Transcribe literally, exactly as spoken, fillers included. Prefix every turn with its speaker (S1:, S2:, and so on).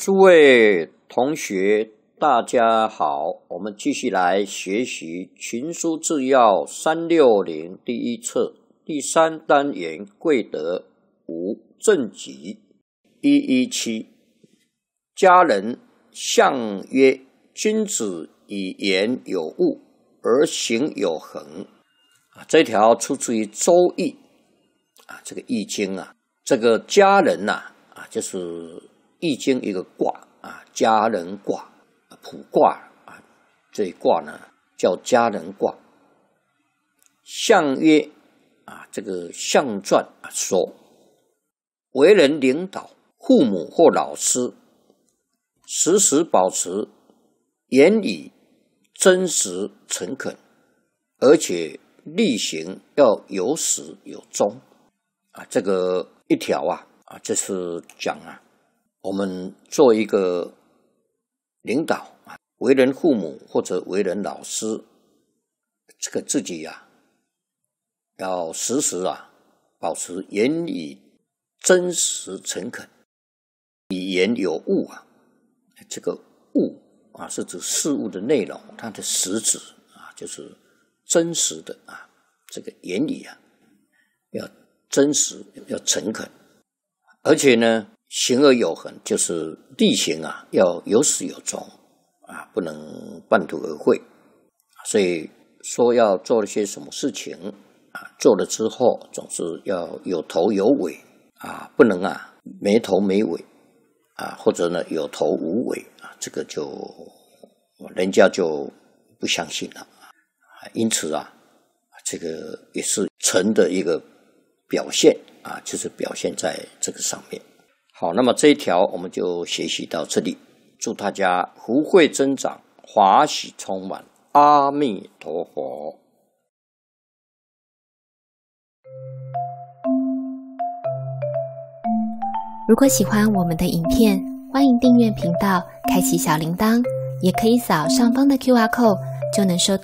S1: 诸位同学，大家好，我们继续来学习《群书治要》三六零第一册第三单元贵德五正己一一七。家人相曰：君子以言有物，而行有恒。啊，这条出自于《周易》啊，这个《易经》啊，这个家人呐 啊, 啊，就是《易经》一个卦啊，家人卦、卜卦啊，这一卦呢叫家人卦。象曰啊，这个象传啊说，为人领导、父母或老师，时时保持言语真实诚恳，而且力行要有始有终啊。这个一条啊啊，这是讲啊，我们做一个领导啊，为人父母或者为人老师，这个自己啊，要时时啊保持言语真实诚恳，以言有物啊。这个物啊，是指事物的内容，它的实质啊，就是真实的啊，这个言语啊，要真实，要诚恳，而且呢，行而有恒，就是力行啊，要有始有终啊，不能半途而废。所以说要做一些什么事情啊，做了之后总是要有头有尾啊，不能啊没头没尾啊，或者呢有头无尾啊，这个就人家就不相信了。因此啊，这个也是诚的一个表现啊，就是表现在这个上面。好，那么这一条我们就学习到这里，祝大家福慧增长，华喜充满，阿弥陀佛。
S2: 如果喜欢我们的影片，欢迎订阅频道，开启小铃铛，也可以扫上方的 Q R code，就能收到